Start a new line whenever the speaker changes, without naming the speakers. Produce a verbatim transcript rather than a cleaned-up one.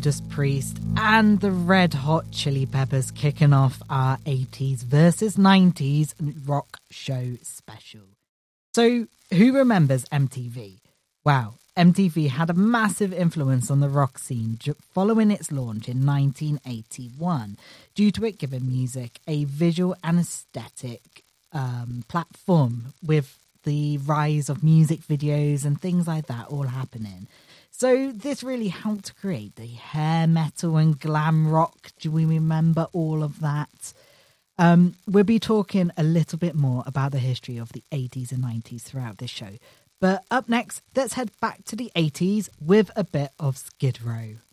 Judas Priest and the Red Hot Chili Peppers kicking off our eighties versus nineties rock show special. So, who remembers M T V? Wow, M T V had a massive influence on the rock scene following its launch in nineteen eighty-one, due to it giving music a visual and aesthetic um, platform, with the rise of music videos and things like that all happening. So this really helped to create the hair metal and glam rock. Do we remember all of that? Um, we'll be talking a little bit more about the history of the eighties and nineties throughout this show. But up next, let's head back to the eighties with a bit of Skid Row.